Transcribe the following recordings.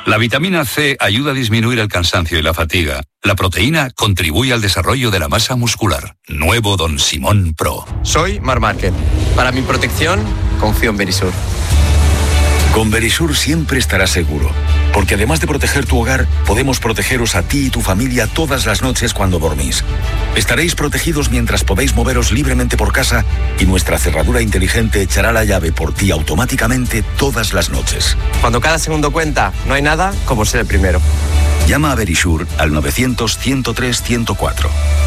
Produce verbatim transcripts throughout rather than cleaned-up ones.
La vitamina C ayuda a disminuir el cansancio y la fatiga. La proteína contribuye al desarrollo de la masa muscular. Nuevo Don Simón Pro. Soy Marc Márquez. Para mi protección, confío en Verisur. Con Verisur siempre estarás seguro, porque además de proteger tu hogar, podemos protegeros a ti y tu familia todas las noches cuando dormís. Estaréis protegidos mientras podéis moveros libremente por casa y nuestra cerradura inteligente echará la llave por ti automáticamente todas las noches. Cuando cada segundo cuenta, no hay nada como ser el primero. Llama a Verisur al novecientos, ciento tres, ciento cuatro.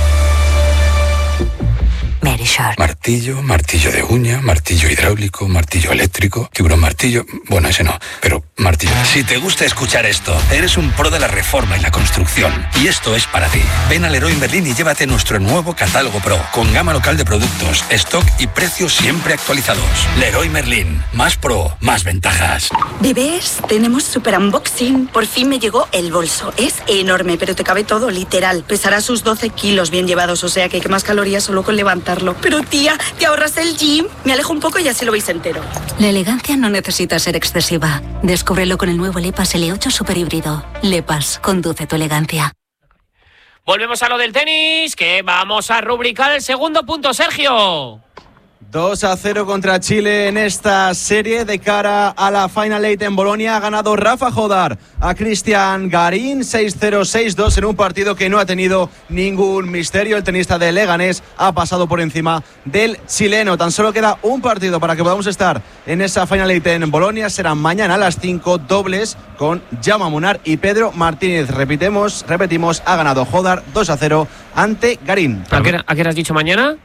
Verisur. Martillo, martillo de uña, martillo hidráulico, martillo eléctrico, tiburón martillo... Bueno, ese no, pero martillo... Si te gusta escuchar esto, eres un pro de la reforma y la construcción. Y esto es para ti. Ven al Leroy Merlin y llévate nuestro nuevo catálogo Pro, con gama local de productos, stock y precios siempre actualizados. Leroy Merlin. Más pro, más ventajas. Bebés, tenemos super unboxing. Por fin me llegó el bolso. Es enorme, pero te cabe todo, literal. Pesará sus doce kilos bien llevados, o sea que quemas calorías solo con levantarlo. Pero tía, te ahorras el gym. Me alejo un poco y así lo veis entero. La elegancia no necesita ser excesiva. Descúbrelo con el nuevo Lepas L ocho Super Híbrido. Lepas, conduce tu elegancia. Volvemos a lo del tenis, que vamos a rubricar el segundo punto, Sergio. dos a cero contra Chile en esta serie de cara a la Final Eight en Bolonia. Ha ganado Rafa Jodar a Cristian Garín seis cero, seis dos en un partido que no ha tenido ningún misterio. El tenista de Leganés ha pasado por encima del chileno. Tan solo queda un partido para que podamos estar en esa Final Eight en Bolonia. Será mañana a las cinco, dobles con Jaume Munar y Pedro Martínez. Repitemos, repetimos, ha ganado Jodar dos a cero ante Garín. ¿A qué, a qué has dicho mañana?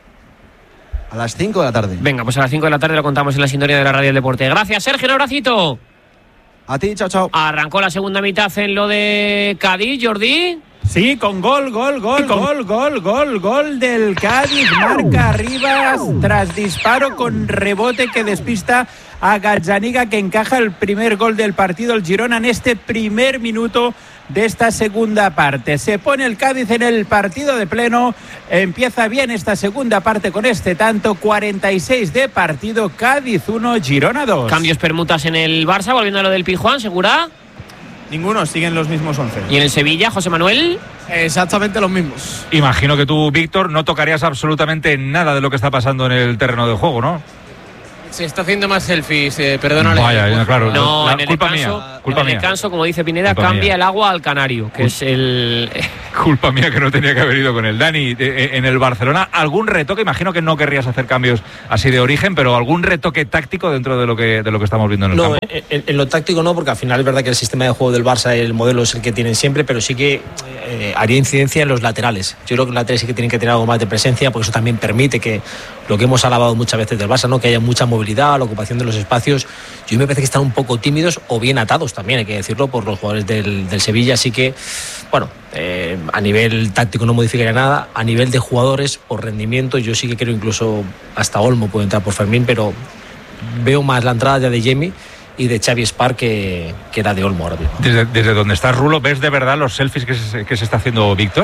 A las cinco de la tarde. Venga, pues a las cinco de la tarde lo contamos en la sintonía de la Radio del Deporte. Gracias, Sergio, un abracito. A ti, chao, chao. Arrancó la segunda mitad en lo de Cádiz, Jordi. Sí, con gol, gol, gol, con... gol, gol, gol, gol del Cádiz. Marca Rivas tras disparo con rebote que despista a Gazzaniga, que encaja el primer gol del partido. El Girona en este primer minuto de esta segunda parte. Se pone el Cádiz en el partido de pleno. Empieza bien esta segunda parte con este tanto. cuarenta y seis de partido. Cádiz uno, Girona dos. Cambios, permutas en el Barça, volviendo a lo del Pizjuán, ¿segura? Ninguno, siguen los mismos once. ¿Y en el Sevilla, José Manuel? Exactamente los mismos. Imagino que tú, Víctor, no tocarías absolutamente nada de lo que está pasando en el terreno de juego, ¿no? Se está haciendo más selfies, eh, perdónale. Vaya, claro. No, la, en el culpa descanso, mía. Culpa en el mía. descanso, como dice Pineda, Culpa cambia mía. el agua al canario, que Cul- es el... Culpa mía que no tenía que haber ido con él. Dani, eh, en el Barcelona, ¿algún retoque? Imagino que no querrías hacer cambios así de origen, pero ¿algún retoque táctico dentro de lo que, de lo que estamos viendo en el no, campo? En, en lo táctico no, porque al final es verdad que el sistema de juego del Barça, el modelo es el que tienen siempre, pero sí que eh, haría incidencia en los laterales. Yo creo que los laterales sí que tienen que tener algo más de presencia, porque eso también permite que lo que hemos alabado muchas veces del Barça, ¿no? Que haya mucha movilidad, la ocupación de los espacios. Yo me parece que están un poco tímidos o bien atados también, hay que decirlo, por los jugadores del, del Sevilla. Así que, bueno, eh, a nivel táctico no modificaría nada. A nivel de jugadores, por rendimiento, yo sí que creo incluso hasta Olmo puede entrar por Fermín, pero veo más la entrada ya de Jamie y de Xavi Spar que, que era de Olmo ahora mismo. Desde, desde donde estás, Rulo, ¿ves de verdad los selfies que se, que se está haciendo Víctor?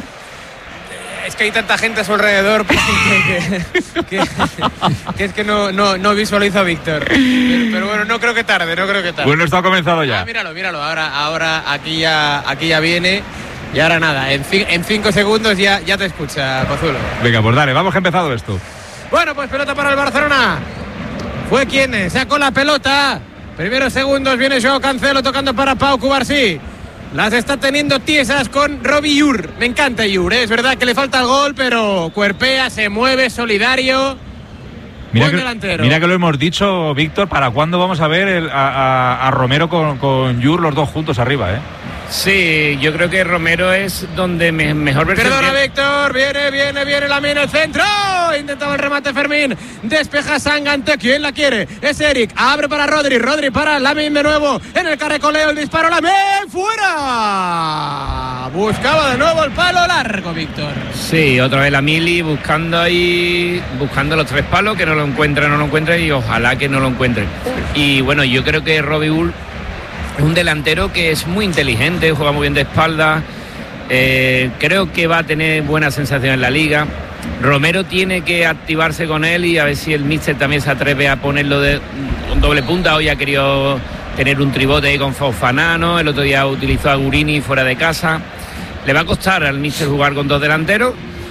Es que hay tanta gente a su alrededor que, que, que, que es que no, no, no visualizo a Víctor. Pero, pero bueno, no creo que tarde, no creo que tarde. Bueno, esto ha comenzado ya. Ah, míralo, míralo. Ahora, ahora aquí ya, aquí ya viene. Y ahora nada, en, fi, en cinco segundos ya, ya te escucha, Pozulo. Venga, pues dale, vamos que ha empezado esto. Bueno, pues pelota para el Barcelona. Fue quien sacó la pelota. Primeros segundos viene Joao Cancelo tocando para Pau Cubarsí. Las está teniendo tiesas con Robbie Llur. Me encanta Llur, ¿eh? Es verdad que le falta el gol, pero cuerpea, se mueve, solidario. Mira Buen que, delantero. mira que lo hemos dicho, Víctor, ¿para cuándo vamos a ver el, a, a, a Romero con, con Llur los dos juntos arriba, eh? Sí, yo creo que Romero es donde me, mejor versión. Perdona, Víctor, viene, viene, viene la mina, el centro. Intentaba el remate Fermín. Despeja Sangante. ¿Quién la quiere? Es Eric. Abre para Rodri. Rodri para Lamin de nuevo. En el carrecoleo el disparo. Lamin fuera. Buscaba de nuevo el palo largo, Víctor. Sí, otra vez la Mili buscando ahí, buscando los tres palos, que no lo encuentra, no lo encuentra y ojalá que no lo encuentre. Y bueno, yo creo que Robbie Llur es un delantero que es muy inteligente, juega muy bien de espalda, eh, creo que va a tener buena sensación en la liga. Romero tiene que activarse con él y a ver si el míster también se atreve a ponerlo de un doble punta. Hoy ha querido tener un tribote ahí con Fofana, ¿no? El otro día utilizó a Gurini fuera de casa. Le va a costar al míster jugar con dos delanteros,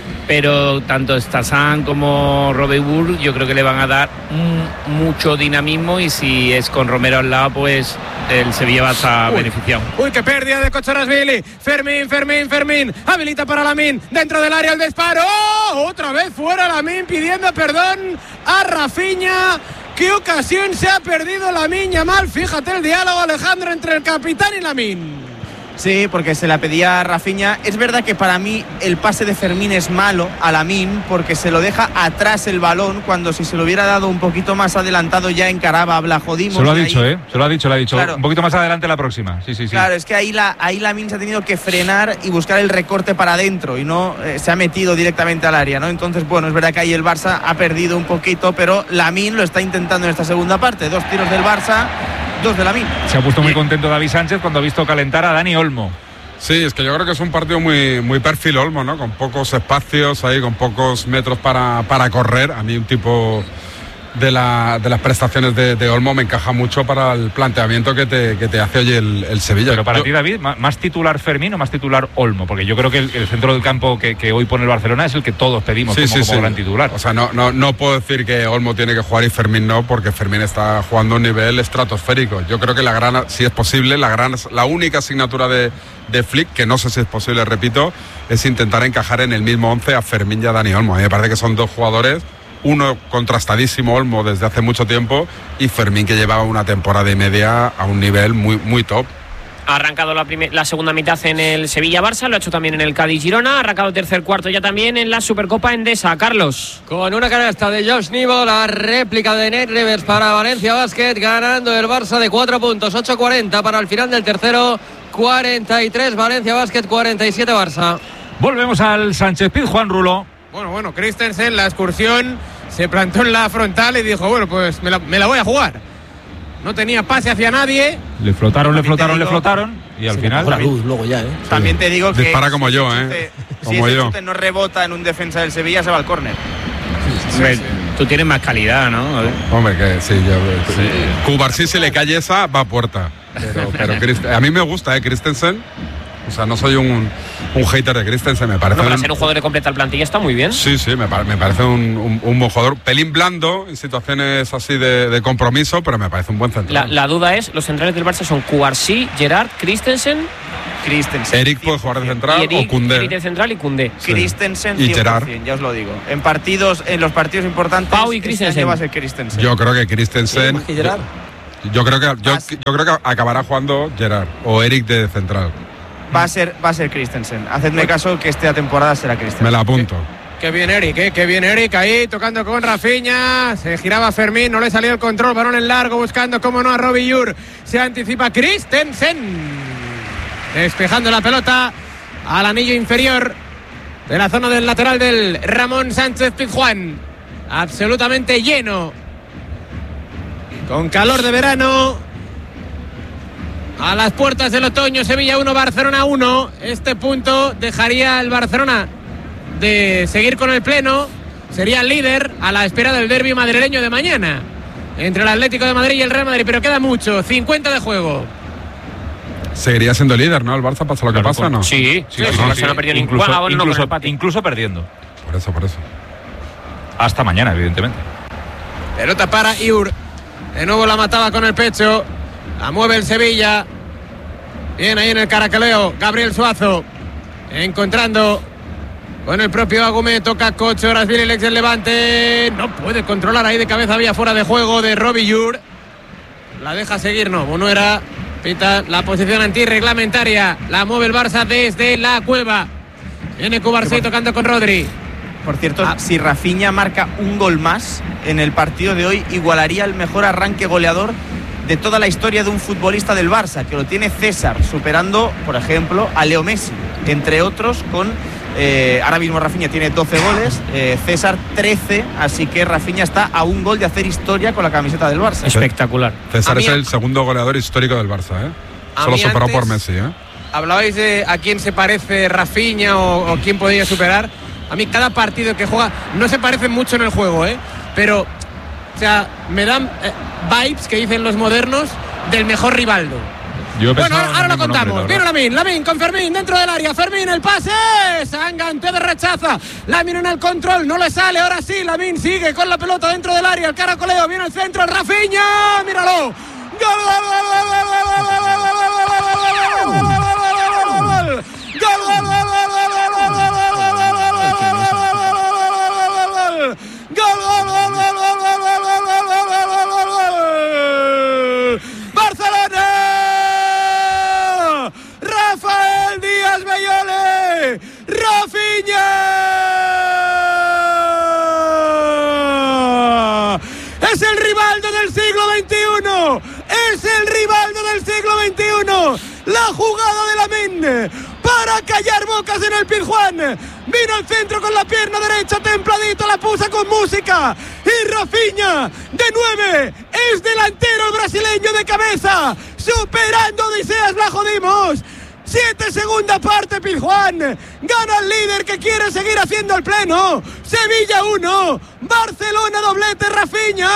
pero tanto Stassan como Robbie Wood yo creo que le van a dar mm, mucho dinamismo, y si es con Romero al lado, pues el Sevilla va a estar uy, beneficiado. Uy, qué pérdida de Kochorashvili. Fermín, Fermín, Fermín. Habilita para Lamine. Dentro del área el disparo. ¡Oh! Otra vez fuera Lamine pidiendo perdón a Rafinha. ¿Qué ocasión se ha perdido Lamine Yamal? Fíjate el diálogo, Alejandro, entre el capitán y Lamine. Sí, porque se la pedía a Rafinha. Es verdad que para mí el pase de Fermín es malo a Lamine, porque se lo deja atrás el balón, cuando si se lo hubiera dado un poquito más adelantado ya encaraba a Blahodimos. Se lo ha dicho, ahí. ¿eh? Se lo ha dicho, le ha dicho. Claro. Un poquito más adelante la próxima. Sí, sí, sí. Claro, es que ahí, la, ahí Lamine se ha tenido que frenar y buscar el recorte para adentro, y no eh, se ha metido directamente al área, ¿no? Entonces, bueno, es verdad que ahí el Barça ha perdido un poquito, pero Lamine lo está intentando en esta segunda parte. Dos tiros del Barça, dos de Lamine. Se ha puesto muy contento David Sánchez cuando ha visto calentar a Dani Olmo. Sí, es que yo creo que es un partido muy, muy perfil Olmo, ¿no? Con pocos espacios ahí, con pocos metros para, para correr. A mí un tipo de, la, de las prestaciones de, de Olmo me encaja mucho para el planteamiento que te, que te hace hoy el, el Sevilla. Pero para yo, ti, David, ¿más titular Fermín o más titular Olmo? Porque yo creo que el, el centro del campo que, que hoy pone el Barcelona es el que todos pedimos sí, como, sí, como sí. gran titular. O sea, no, no, no puedo decir que Olmo tiene que jugar y Fermín no, porque Fermín está jugando a un nivel estratosférico. Yo creo que la gran, si es posible, la, gran, la única asignatura de de Flick, que no sé si es posible, repito, es intentar encajar en el mismo once a Fermín y a Dani Olmo. A mí me parece que son dos jugadores, uno contrastadísimo Olmo desde hace mucho tiempo, y Fermín, que llevaba una temporada y media a un nivel muy, muy top. Ha arrancado la, primer, la segunda mitad en el Sevilla-Barça, lo ha hecho también en el Cádiz-Girona, ha arrancado el tercer cuarto ya también en la Supercopa Endesa. Carlos. Con una canasta de Josh Nivo, la réplica de Nate Rivers para Valencia Basket, ganando el Barça de cuatro puntos, ocho cuarenta para el final del tercero, cuarenta y tres Valencia Basket, cuarenta y siete Barça. Volvemos al Sánchez Pizjuán, Rulo. Bueno, bueno, Christensen, la excursión, se plantó en la frontal y dijo, bueno, pues me la, me la voy a jugar. No tenía pase hacia nadie. Le flotaron, le flotaron, le flotaron. Y al final. La luz luego ya, ¿eh? Sí. También te digo que. Dispara como si yo, chute, ¿eh? Si como ese yo. chute no rebota en un defensa del Sevilla, se va al córner. Sí, sí, sí. Tú tienes más calidad, ¿no? Hombre, que sí, yo. Sí. Cubarsí, si le cae esa, va a puerta. Pero, pero Christ, a mí me gusta, ¿eh? Christensen. O sea, no soy un, un hater de Christensen, me parece. No, para un, ser un jugador de completa el plantilla está muy bien. Sí, sí, me, me parece un, un, un buen jugador. Pelín blando en situaciones así de, de compromiso, pero me parece un buen central. La, la duda es, los centrales del Barça son Cubarsí, Gerard, Christensen. Christensen. Eric puede jugar de central Eric, o Koundé. Eric de central y Koundé. Sí. Christensen y Gerard. Ya os lo digo. En partidos, en los partidos importantes, Pau y Christensen. Este año va a ser Christensen. Yo creo que Christensen. ¿Sí, Gerard? Yo creo que yo, yo creo que acabará jugando Gerard o Eric de central. Va a ser, va a ser Christensen. Hacedme caso que esta temporada será Christensen. Me la apunto. Qué bien Eric, ¿eh? Qué bien Eric ahí tocando con Rafinha. Se giraba Fermín, no le salió el control. Balón en largo buscando, como no, a Robbie Yur. Se anticipa Christensen. Despejando la pelota al anillo inferior de la zona del lateral del Ramón Sánchez Pizjuán. Absolutamente lleno. Con calor de verano. A las puertas del otoño, Sevilla uno, Barcelona uno. Este punto dejaría al Barcelona de seguir con el pleno. Sería el líder a la espera del derbi madrileño de mañana entre el Atlético de Madrid y el Real Madrid. Pero queda mucho, cincuenta de juego. Seguiría siendo líder, ¿no? El Barça pasa lo que pasa, ¿no? Sí, sí, sí, sí, sí. No ha perdido incluso, ningún bueno, incluso, no, incluso perdiendo. Por eso, por eso. Hasta mañana, evidentemente. Pelota para Iur. De nuevo la mataba con el pecho. La mueve el Sevilla. Bien ahí en el caracaleo Gabriel Suazo. Encontrando con el propio Agumé. Toca Kochorashvili, el ex del Levante. No puede controlar ahí de cabeza. Había fuera de juego de Robbie Yur. La deja seguir, no. Bonuera pita la posición antirreglamentaria. La mueve el Barça desde la cueva. Viene Cubarsí tocando con Rodri. Por cierto, ah. si Rafinha marca un gol más en el partido de hoy, igualaría el mejor arranque goleador de toda la historia de un futbolista del Barça, que lo tiene César, superando, por ejemplo, a Leo Messi, entre otros, con eh, ahora mismo Rafinha tiene doce goles, eh, César trece, así que Rafinha está a un gol de hacer historia con la camiseta del Barça. Espectacular. César es mí, el segundo goleador histórico del Barça, ¿eh? Solo superado por Messi, ¿eh? Hablabais de a quién se parece Rafinha o, o quién podría superar. A mí cada partido que juega no se parecen mucho en el juego, ¿eh? Pero, o sea, me dan eh, vibes, que dicen los modernos, del mejor Rivaldo. Yo bueno, ahora, ahora lo contamos. Nombre, Viene Lamine, Lamine con Fermín dentro del área. Fermín, el pase. Sangante de rechaza. Lamine en el control, no le sale. Ahora sí, Lamine sigue con la pelota dentro del área. El caracoleo, viene al centro. Rafinha, míralo. Gol, gol, gol, gol, gol, gol, gol, gol, gol, Barcelona. Rafael Díaz Bellole. Rafinha. Es el Rivaldo del siglo veintiuno. Es el Rivaldo del siglo veintiuno. La jugada de Lamine para callar bocas en el Pizjuán. Vino al centro con la pierna derecha, templadito, la puso con música. Y Rafinha, de nueve, es delantero el brasileño de cabeza. Superando Odiseas, la jodimos. Siete segunda parte, Pizjuán. Gana el líder que quiere seguir haciendo el pleno. Sevilla uno, Barcelona doblete, Rafinha.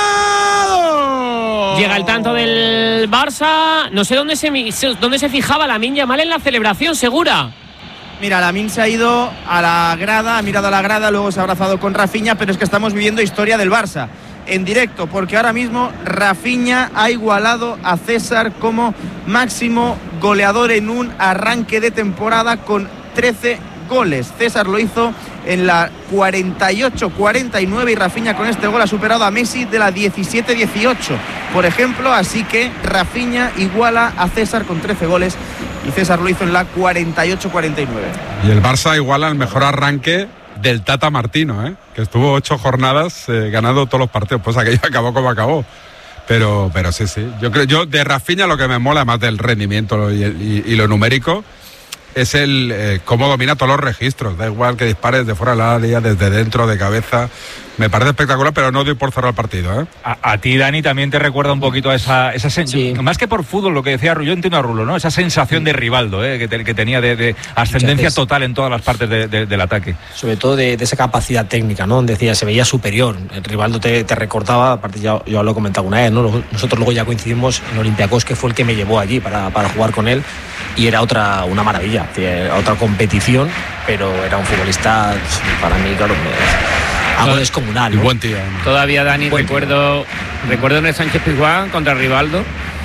Llega el tanto del Barça. No sé dónde se, dónde se fijaba Lamine Yamal en la celebración, Segura. Mira, Lamine se ha ido a la grada, ha mirado a la grada, luego se ha abrazado con Rafinha, pero es que estamos viviendo historia del Barça en directo, porque ahora mismo Rafinha ha igualado a César como máximo goleador en un arranque de temporada con trece goles. César lo hizo en la cuarenta y ocho cuarenta y nueve y Rafinha con este gol ha superado a Messi de la diecisiete dieciocho, por ejemplo, así que Rafinha iguala a César con trece goles y César lo hizo en la cuarenta y ocho cuarenta y nueve. Y el Barça iguala el mejor arranque del Tata Martino, ¿eh? Que estuvo ocho jornadas eh, ganando todos los partidos, pues aquello acabó como acabó. Pero, pero sí, sí. Yo creo, yo de Rafinha lo que me mola más del rendimiento y, y, y lo numérico es el eh, cómo domina todos los registros. Da igual que dispares de fuera del área, desde dentro, de cabeza. Me parece espectacular, pero no doy por cerrar el partido, ¿eh? A, a ti, Dani, también te recuerda un poquito a esa, esa sensación, sí. Más que por fútbol, lo que decía Rulo, yo entiendo a Rulo, ¿no? Esa sensación sí. de Rivaldo, ¿eh? que, te, que tenía de, de ascendencia veces, total en todas las partes de, de, del ataque. Sobre todo de, de esa capacidad técnica, ¿no? Decía, se veía superior. El Rivaldo te, te recordaba, aparte ya yo lo he comentado una vez, ¿no? Nosotros luego ya coincidimos en Olympiacos, que fue el que me llevó allí para, para jugar con él, y era otra una maravilla, otra competición, pero era un futbolista, para mí, claro, algo descomunal, ¿no? Y buen tío, ¿no? Todavía, Dani, buen recuerdo tío. recuerdo en el Sánchez Pizjuán contra Rivaldo,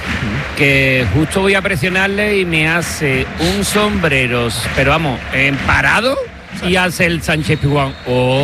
que justo voy a presionarle y me hace un sombrero, pero vamos, en parado, y hace el Sánchez Pizjuán.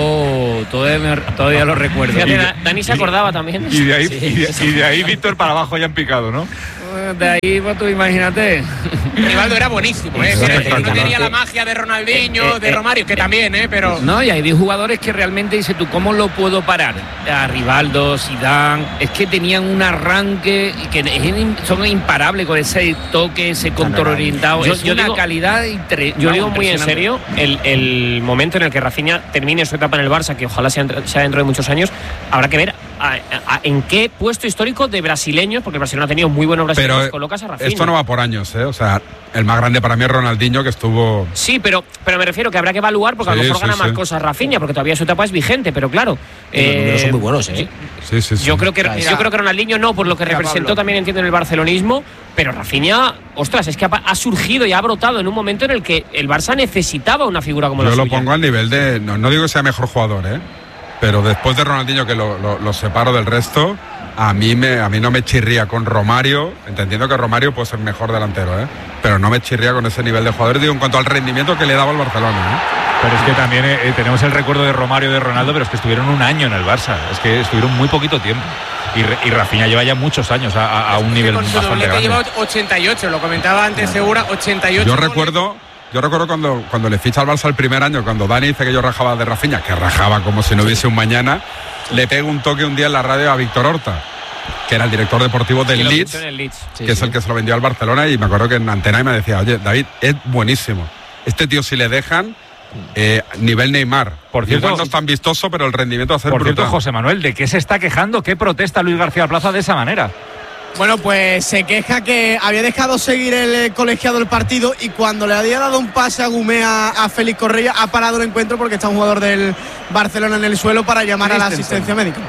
Oh, todavía, todavía lo recuerdo. Fíjate, de, Dani se acordaba también. Y de ahí, sí, y de, y de ahí Víctor para abajo ya han picado, ¿no? De ahí, pues tú imagínate. Rivaldo era buenísimo, ¿eh? Pero no tenía la magia de Ronaldinho, de Romario, que también, ¿eh? Pero... No, y hay jugadores que realmente dices tú, ¿cómo lo puedo parar? A Rivaldo, Zidane, es que tenían un arranque y que son imparables con ese toque, ese control orientado. Yo, es yo una digo, calidad entre, Yo no, digo muy en serio, el, el momento en el que Rafinha termine su etapa en el Barça, que ojalá sea, sea dentro de muchos años, habrá que ver a, a, en qué puesto histórico de brasileños, porque el Barcelona ha tenido muy buenos brasileños, pero colocas a Rafinha. Esto no va por años, ¿eh? O sea, el más grande para mí es Ronaldinho, que estuvo... Sí, pero, pero me refiero que habrá que evaluar, porque sí, a lo mejor sí, gana sí. más cosas Rafinha, porque todavía su etapa es vigente, pero claro... Eh, los números son muy buenos, ¿eh? Sí, sí, sí. Yo creo que, yo creo que Ronaldinho no, por lo que representó Pablo. También entiendo en el barcelonismo, pero Rafinha, ostras, es que ha, ha surgido y ha brotado en un momento en el que el Barça necesitaba una figura como yo la suya. Yo lo pongo al nivel de... No, no digo que sea mejor jugador, ¿eh? Pero después de Ronaldinho, que lo, lo, lo separo del resto, a mí, me, a mí no me chirría con Romario, entendiendo que Romario puede ser mejor delantero, ¿eh? Pero no me chirría con ese nivel de jugador, digo, en cuanto al rendimiento que le daba al Barcelona, ¿eh? Pero es que también eh, tenemos el recuerdo de Romario y de Ronaldo, pero es que estuvieron un año en el Barça, es que estuvieron muy poquito tiempo. Y, y Rafinha lleva ya muchos años a, a, a un nivel con bastante grande. Lleva ochenta y ocho, lo comentaba antes Segura, ochenta y ocho. Yo recuerdo... Yo recuerdo cuando, cuando le ficha al Barça el primer año, cuando Dani dice que yo rajaba de Rafinha, que rajaba como si no hubiese un mañana, le pego un toque un día en la radio a Víctor Horta, que era el director deportivo del sí, Leeds, Leeds. Sí, que sí. es el que se lo vendió al Barcelona, y me acuerdo que en Antena y me decía, oye, David, es buenísimo. Este tío, si le dejan, eh, nivel Neymar. Por cierto, igual no es tan vistoso, pero el rendimiento va a ser por brutal. Cierto, José Manuel, ¿de qué se está quejando? ¿Qué protesta Luis García Plaza de esa manera? Bueno, pues se queja que había dejado seguir el colegiado el partido, y cuando le había dado un pase a Gumé a, a Félix Correa, ha parado el encuentro porque está un jugador del Barcelona en el suelo para llamar a la asistencia médica.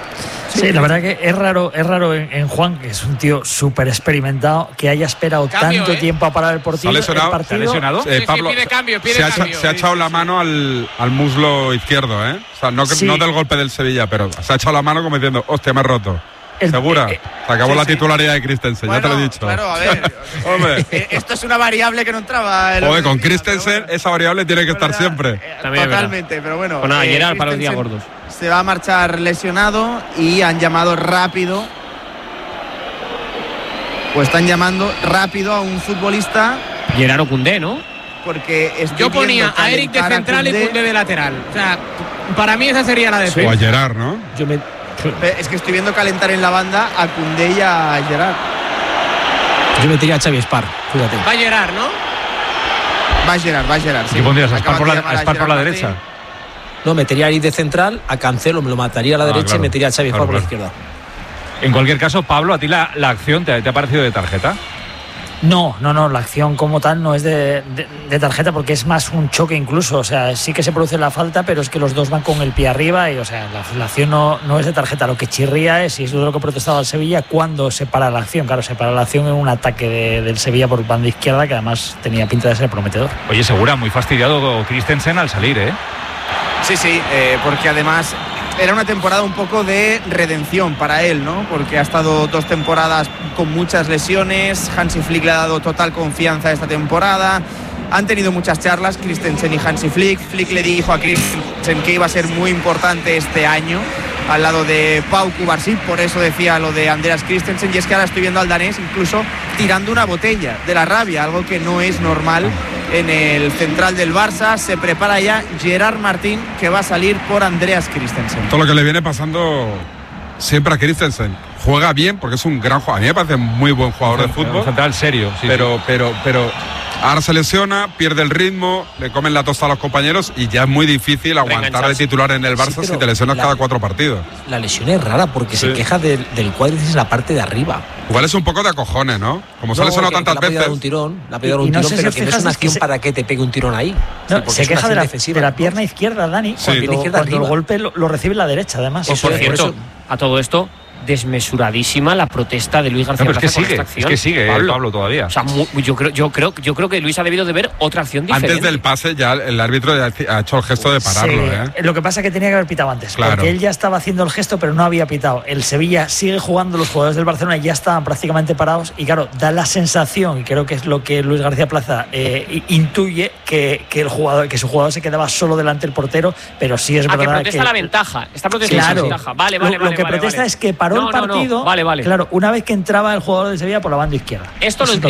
Sí, la verdad que es raro, es raro en, en Juan, que es un tío súper experimentado, que haya esperado Cambio, tanto ¿eh? tiempo a parar el partido. ¿Se ha lesionado? El partido. ¿Se ha lesionado? Eh, Sí, Pablo, sí, pide cambio, pide se, ha, cambio. se ha echado la mano al, al muslo izquierdo, ¿eh? O sea, no, Sí. no del golpe del Sevilla, pero se ha echado la mano como diciendo, hostia, me he roto. El- ¿Segura? eh, eh, se acabó sí, la sí. titularidad de Christensen, Bueno, ya te lo he dicho. Claro, a ver. Hombre, eh, Esto es una variable que no entraba. el joder, otro con día, Christensen pero bueno. esa variable tiene que estar siempre. También es verdad. Totalmente, pero bueno. Pues nada, eh, Gerard para los días Christensen gordos. Se va a marchar lesionado y han llamado rápido. Pues están llamando rápido a un futbolista Gerard o Koundé, ¿no? porque estoy Yo ponía viendo a Eric de calentar central y Koundé. Koundé de lateral. O sea, para mí esa sería la O a defensa. Gerard, ¿no? Yo me, Es que estoy viendo calentar en la banda a Koundé y a Gerard. yo metería a Xavi Spar, fíjate. Va a Gerard, ¿no? Va Gerard, va Gerard. Sí. ¿Qué pondrías? ¿A Spar Acaban por de la, llamar a Spar por la Gerard derecha? Martín. No, metería a Eric de central, a Cancelo me lo mataría a la Ah, derecha claro. y metería a Xavi Claro, Spar por la claro. izquierda. En cualquier caso, Pablo, ¿a ti la, la acción te, te ha parecido de tarjeta? No, no, no, la acción como tal no es de, de, de tarjeta porque es más un choque incluso, o sea, sí que se produce la falta, pero es que los dos van con el pie arriba y, o sea, la, la acción no, no es de tarjeta, lo que chirría es, y es de lo que protestaba el Sevilla, cuando se para la acción, claro, se para la acción en un ataque de, del Sevilla por banda izquierda que además tenía pinta de ser prometedor. Oye, Segura, muy fastidiado Christensen al salir, ¿eh? Sí, sí, eh, porque además era una temporada un poco de redención para él, ¿no? Porque ha estado dos temporadas con muchas lesiones, Hansi Flick le ha dado total confianza esta temporada, han tenido muchas charlas, Christensen y Hansi Flick, Flick le dijo a Christensen que iba a ser muy importante este año al lado de Pau Cubarsí, por eso decía lo de Andreas Christensen, y es que ahora estoy viendo al danés incluso tirando una botella de la rabia, algo que no es normal en el central del Barça. Se prepara ya Gerard Martín, que va a salir por Andreas Christensen. Todo lo que le viene pasando siempre a Christensen. Juega bien porque es un gran jugador. A mí me parece muy buen jugador de fútbol. Un central serio, sí, pero, sí. pero, pero ahora se lesiona, pierde el ritmo, le comen la tosta a los compañeros y ya es muy difícil aguantar de titular en el Barça Sí, si te lesionas la- cada cuatro partidos. La lesión es rara porque Sí. se queja del, del cuádriceps en la parte de arriba. Igual es un poco de acojones, ¿no? Como se ha No, lesionado que- que tantas le ha podido veces. dar un tirón, le ha podido dar Y- y un no tirón, sé si pero os que no es fijas, una es que acción se- para que te pegue un tirón ahí. No, Sí, porque se es una queja de acción la, defensiva. de la pierna izquierda, Dani, Sí. cuando, Pierna izquierda cuando el arriba. golpe lo, lo recibe la derecha, además. Pues por cierto, a todo esto, desmesuradísima la protesta de Luis García No, pero es que Plaza con sigue, esta es acción. que sigue, eh, Pablo, todavía. O sea, mu- yo creo, yo creo, yo creo que Luis ha debido de ver otra acción diferente. Antes del pase ya el árbitro ya ha hecho el gesto de pararlo, Sí, ¿eh? lo que pasa es que tenía que haber pitado antes, Claro. porque él ya estaba haciendo el gesto, pero no había pitado. El Sevilla sigue jugando, los jugadores del Barcelona ya estaban prácticamente parados y claro, da la sensación, y creo que es lo que Luis García Plaza eh, intuye, que, que el jugador, que su jugador se quedaba solo delante del portero, pero sí es Ah, que verdad protesta que la ventaja. Está protestando Claro. la ventaja. Vale, vale, lo, vale. lo que vale, protesta vale. es que paró No, el no, no. partido, Vale, vale. claro, una vez que entraba el jugador de Sevilla por la banda izquierda. Esto lo Eso es que